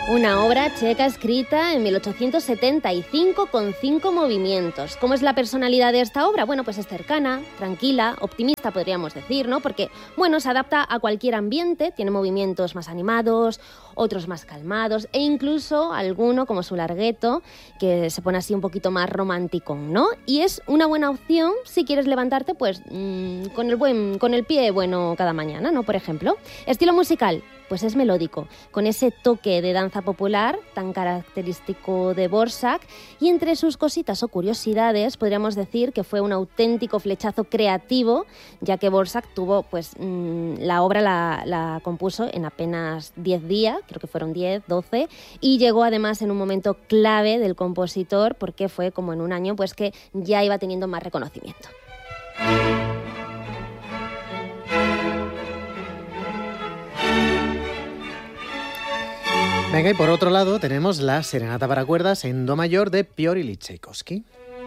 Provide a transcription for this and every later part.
Una obra checa escrita en 1875 con 5 movimientos. ¿Cómo es la personalidad de esta obra? Bueno, pues es cercana, tranquila, optimista podríamos decir, ¿no? Porque, bueno, se adapta a cualquier ambiente, tiene movimientos más animados, otros más calmados e incluso alguno, como su largueto, que se pone así un poquito más romántico, ¿no? Y es una buena opción si quieres levantarte, pues, con el pie bueno cada mañana, ¿no? Por ejemplo. Estilo musical. Pues es melódico, con ese toque de danza popular tan característico de Dvořák, y entre sus cositas o curiosidades podríamos decir que fue un auténtico flechazo creativo, ya que Dvořák tuvo, pues la obra la compuso en apenas 10 días, creo que fueron 10, 12, y llegó además en un momento clave del compositor, porque fue como en un año pues que ya iba teniendo más reconocimiento. Venga, y por otro lado tenemos la Serenata para cuerdas en do mayor de Piotr Ilich Tchaikovsky.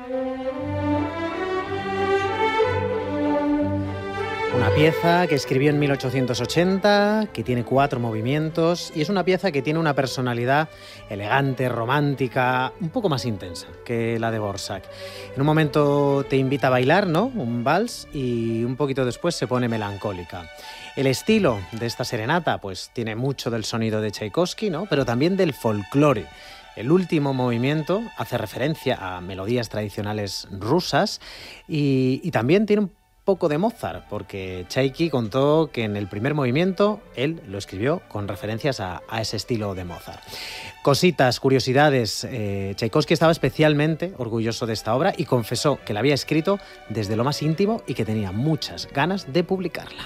Una pieza que escribió en 1880, que tiene 4 movimientos y es una pieza que tiene una personalidad elegante, romántica, un poco más intensa que la de Dvořák. En un momento te invita a bailar, ¿no? Un vals, y un poquito después se pone melancólica. El estilo de esta serenata pues tiene mucho del sonido de Tchaikovsky, ¿no? Pero también del folclore. El último movimiento hace referencia a melodías tradicionales rusas y también tiene un poco de Mozart, porque Tchaiki contó que en el primer movimiento él lo escribió con referencias a ese estilo de Mozart. Cositas, curiosidades. Tchaikovsky estaba especialmente orgulloso de esta obra y confesó que la había escrito desde lo más íntimo y que tenía muchas ganas de publicarla.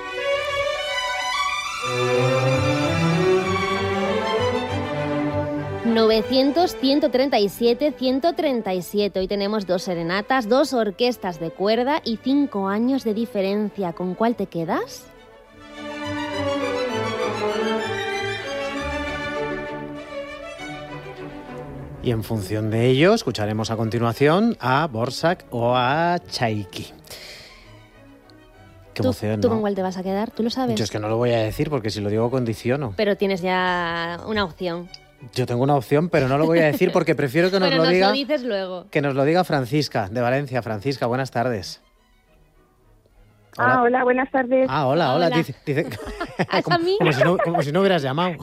900, 137, 137. Hoy tenemos 2 serenatas, 2 orquestas de cuerda y 5 años de diferencia. ¿Con cuál te quedas? Y en función de ello, escucharemos a continuación a Dvořák o a Tchaiki. Qué emoción, ¿Tú ¿no? con cuál te vas a quedar? ¿Tú lo sabes? Yo es que no lo voy a decir porque si lo digo condiciono. Pero tienes ya una opción. Yo tengo una opción, pero no lo voy a decir porque prefiero que nos bueno, lo diga. Nos lo dices luego. Que nos lo diga Francisca, de Valencia. Francisca, buenas tardes. Hola. Hola, buenas tardes. Hola. Dice, ¿Es a mí? Como si no hubieras llamado.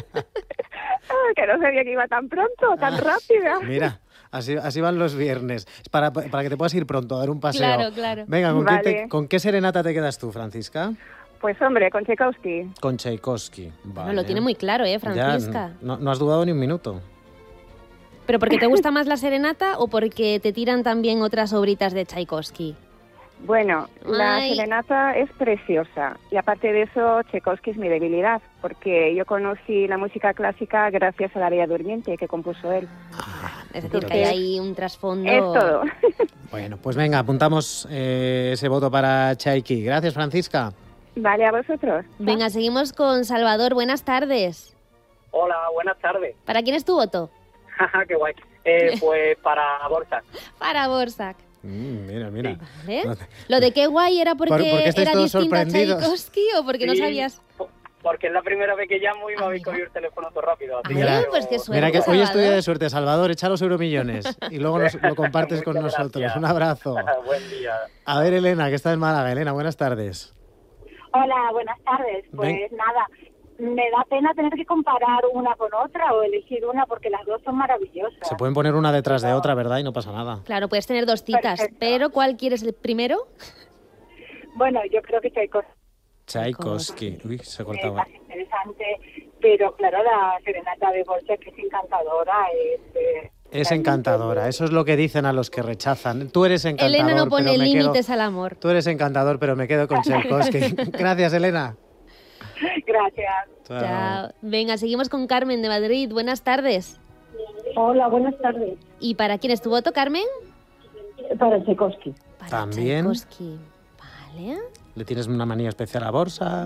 Que no sabía que iba tan pronto, tan rápida. Mira, así van los viernes. Para que te puedas ir pronto a dar un paseo. Claro. Venga, Vale. ¿con qué serenata te quedas tú, Francisca? Pues hombre, con Tchaikovsky. Con Tchaikovsky. Vale. No, lo tiene muy claro, Francisca. Ya, no has dudado ni un minuto. ¿Pero porque te gusta más la serenata o porque te tiran también otras obritas de Tchaikovsky? Bueno, la serenata es preciosa y aparte de eso, Tchaikovsky es mi debilidad, porque yo conocí la música clásica gracias a La Bella Durmiente que compuso él. Es decir, que hay ahí un trasfondo... Es todo. Bueno, pues venga, apuntamos ese voto para Tchaiki. Gracias, Francisca. Vale, a vosotros. Venga, seguimos con Salvador. Buenas tardes. Hola, buenas tardes. ¿Para quién es tu voto? Qué guay. Pues para Dvořák. Para Dvořák. Mira. ¿Vale? ¿Lo de qué guay era porque era distinta a Tchaikovsky o porque no sabías? Porque es la primera vez que llamo y me habéis cogido el teléfono todo rápido. Pues qué suerte, mira que hoy Salvador. es tu día de suerte, Salvador. Echa los euromillones y luego lo compartes con Muchas nosotros. gracias. Un abrazo. Buen día. A ver, Elena, que está en Málaga. Elena, buenas tardes. Hola, buenas tardes. Pues nada, me da pena tener que comparar una con otra o elegir una porque las dos son maravillosas. Se pueden poner una detrás de otra, ¿verdad? Y no pasa nada. Claro, puedes tener 2 citas, Perfecto. pero ¿cuál quieres el primero? Bueno, yo creo que Tchaikovsky. Uy, se es cortaba. más interesante, pero claro, la serenata de Dvořák es encantadora. Es encantadora, eso es lo que dicen a los que rechazan. Tú eres encantador, Elena no pone pero me quedo... límites al amor. Tú eres encantador, pero me quedo con Tchaikovsky. Gracias, Elena. Gracias. Chao. Venga, seguimos con Carmen de Madrid. Buenas tardes. Hola, buenas tardes. ¿Y para quién es tu voto, Carmen? Para Tchaikovsky. Para También. Tchaikovsky. Vale. ¿Le tienes una manía especial a Dvořák?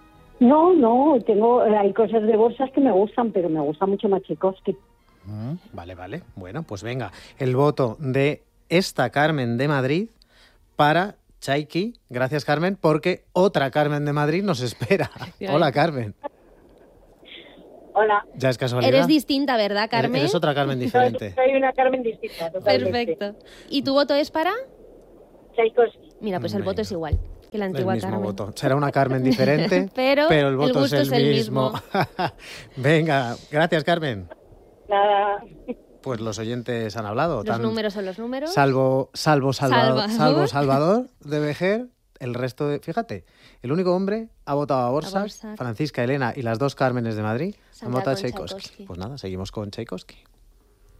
No, hay cosas de Dvořák que me gustan, pero me gusta mucho más Tchaikovsky. Vale. Bueno, pues venga. El voto de esta Carmen de Madrid para Tchaiki. Gracias, Carmen, porque otra Carmen de Madrid nos espera. Hola, Carmen. Hola. Ya es casualidad. Eres distinta, ¿verdad, Carmen? Eres otra Carmen diferente. Soy una Carmen distinta, totalmente. Perfecto. ¿Y tu voto es para? Tchaikovsky. Mira, pues el Venga. voto es igual que la antigua El mismo Carmen. voto. Será una Carmen diferente, Pero el voto el gusto es el mismo. Venga, gracias, Carmen. Nada. Pues los oyentes han hablado. Los números son los números. Salvo Salvador. Salvador de Vejer, el resto de... Fíjate, el único hombre ha votado a Borsa, Borsa. Francisca Elena y las dos Cármenes de Madrid han Sandra votado a con Tchaikovsky. Tchaikovsky. Pues nada, seguimos con Tchaikovsky.